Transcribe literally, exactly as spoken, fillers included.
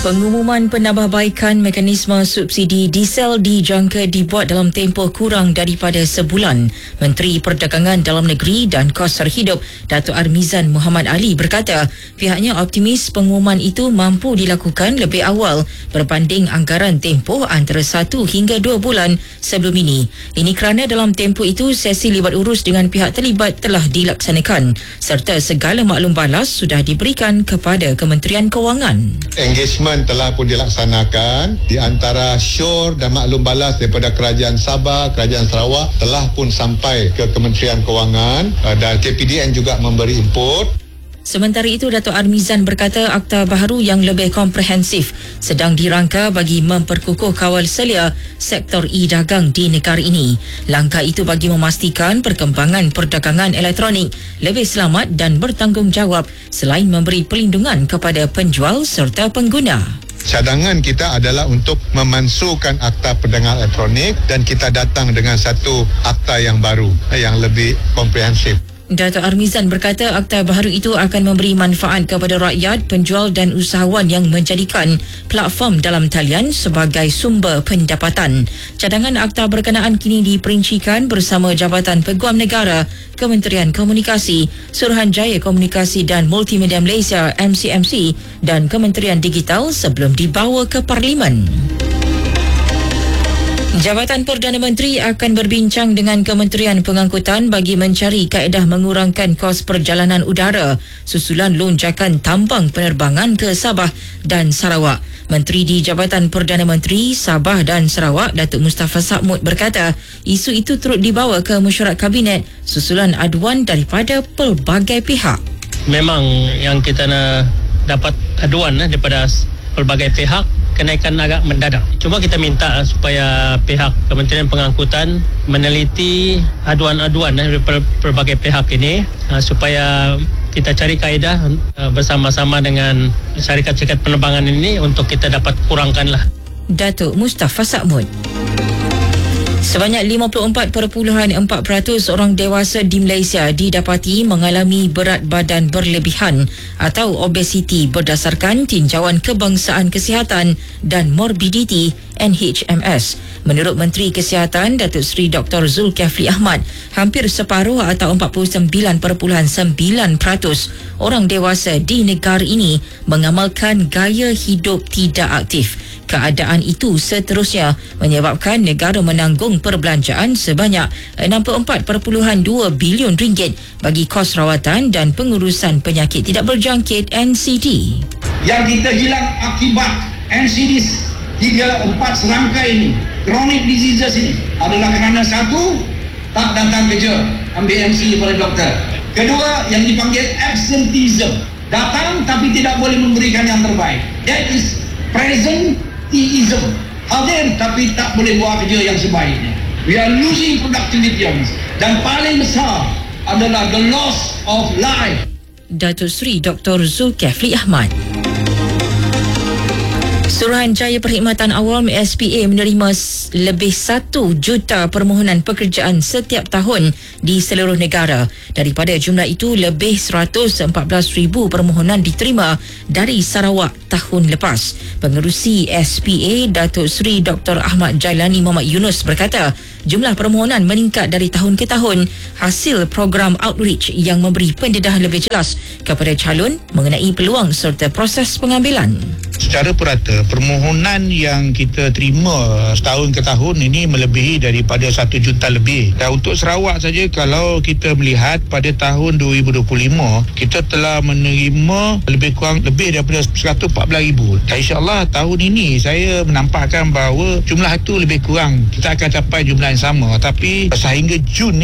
Pengumuman penambahbaikan mekanisme subsidi diesel dijangka dibuat dalam tempoh kurang daripada sebulan. Menteri Perdagangan Dalam Negeri dan Kos Terhidup Datuk Armizan Muhammad Ali berkata pihaknya optimis pengumuman itu mampu dilakukan lebih awal berbanding anggaran tempoh antara satu hingga dua bulan sebelum ini. Ini kerana dalam tempoh itu sesi libat urus dengan pihak terlibat telah dilaksanakan serta segala maklum balas sudah diberikan kepada Kementerian Kewangan. Engagement telah pun dilaksanakan di antara syur dan maklum balas daripada Kerajaan Sabah, Kerajaan Sarawak telah pun sampai ke Kementerian Kewangan dan K P D N juga memberi input. Sementara itu, Datuk Armizan berkata akta baharu yang lebih komprehensif sedang dirangka bagi memperkukuh kawal selia sektor e-dagang di negara ini. Langkah itu bagi memastikan perkembangan perdagangan elektronik lebih selamat dan bertanggungjawab selain memberi perlindungan kepada penjual serta pengguna. Cadangan kita adalah untuk memansuhkan akta perdagangan elektronik dan kita datang dengan satu akta yang baru yang lebih komprehensif. Datuk Armizan berkata akta baharu itu akan memberi manfaat kepada rakyat, penjual dan usahawan yang menjadikan platform dalam talian sebagai sumber pendapatan. Cadangan akta berkenaan kini diperincikan bersama Jabatan Peguam Negara, Kementerian Komunikasi, Suruhanjaya Komunikasi dan Multimedia Malaysia M C M C dan Kementerian Digital sebelum dibawa ke Parlimen. Jabatan Perdana Menteri akan berbincang dengan Kementerian Pengangkutan bagi mencari kaedah mengurangkan kos perjalanan udara susulan lonjakan tambang penerbangan ke Sabah dan Sarawak. Menteri di Jabatan Perdana Menteri Sabah dan Sarawak, Datuk Mustafa Sakhmud berkata isu itu turut dibawa ke mesyuarat Kabinet susulan aduan daripada pelbagai pihak. Memang yang kita nak dapat aduan daripada pelbagai pihak, kenaikan agak mendadak. Cuma kita minta supaya pihak Kementerian Pengangkutan meneliti aduan-aduan dari pelbagai pihak ini supaya kita cari kaedah bersama-sama dengan syarikat-syarikat penerbangan ini untuk kita dapat kurangkanlah. Datuk Mustafa Sakhmud. Sebanyak lima puluh empat perpuluhan empat peratus orang dewasa di Malaysia didapati mengalami berat badan berlebihan atau obesiti berdasarkan Tinjauan Kebangsaan Kesihatan dan Morbiditi N H M S. Menurut Menteri Kesihatan Datuk Seri Doktor Zulkifli Ahmad, hampir separuh atau empat puluh sembilan perpuluhan sembilan peratus orang dewasa di negara ini mengamalkan gaya hidup tidak aktif. Keadaan itu seterusnya menyebabkan negara menanggung perbelanjaan sebanyak enam puluh empat perpuluhan dua bilion ringgit bagi kos rawatan dan pengurusan penyakit tidak berjangkit N C D. Yang kita hilang akibat N C D tiga empat serangkai ini, chronic diseases ini adalah kerana satu, tak datang kerja, ambil M C oleh doktor. Kedua, yang dipanggil absenteeism, datang tapi tidak boleh memberikan yang terbaik. That is present Ism. Hadir tapi tak boleh buat kerja yang sebaiknya. We are losing productivity on this. Dan paling besar adalah the loss of life. Datuk Seri Doktor Zulkifli Ahmad. Suruhanjaya Perkhidmatan Awam S P A menerima lebih satu juta permohonan pekerjaan setiap tahun di seluruh negara. Daripada jumlah itu, lebih seratus empat belas ribu permohonan diterima dari Sarawak tahun lepas. Pengerusi S P A Datuk Seri Doktor Ahmad Jailani Muhammad Yunus berkata jumlah permohonan meningkat dari tahun ke tahun hasil program outreach yang memberi pendedahan lebih jelas kepada calon mengenai peluang serta proses pengambilan. Secara purata, permohonan yang kita terima setahun ke tahun ini melebihi daripada satu juta lebih. Dan untuk Sarawak saja, kalau kita melihat pada tahun dua ribu dua puluh lima, kita telah menerima lebih kurang lebih daripada seratus empat belas ribu. Dan insyaAllah tahun ini saya menampakkan bahawa jumlah itu lebih kurang. Kita akan capai jumlah yang sama. Tapi sehingga Jun